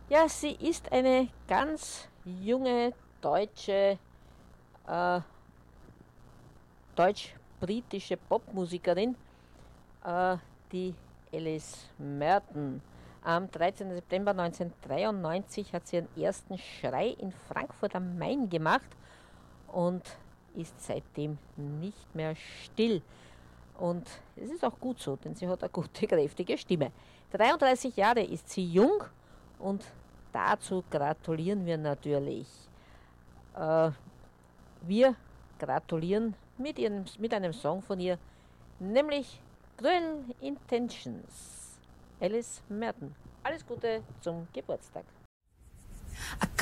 Ja, sie ist eine ganz junge deutsche, äh, deutsch-britische Popmusikerin, äh, die Alice Merton. Am 13. September 1993 hat sie ihren ersten Schrei in Frankfurt am Main gemacht und ist seitdem nicht mehr still. Und es ist auch gut so, denn sie hat eine gute, kräftige Stimme. 33 Jahre ist sie jung und dazu gratulieren wir natürlich. Äh, Wir gratulieren mit einem Song von ihr, nämlich Cruel Intentions. Alice Merton. Alles Gute zum Geburtstag.